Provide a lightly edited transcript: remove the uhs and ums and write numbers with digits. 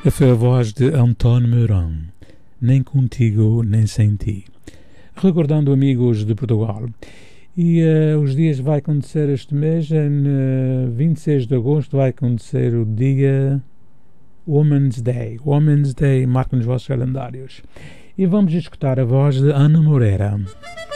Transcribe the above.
Foi a voz de António Meurão, Nem Contigo, Nem Sem Ti. Recordando amigos de Portugal. E os dias vai acontecer este mês, em 26 de agosto vai acontecer o dia Women's Day. Women's Day, marquem nos vossos calendários. E vamos escutar a voz de Ana Moreira.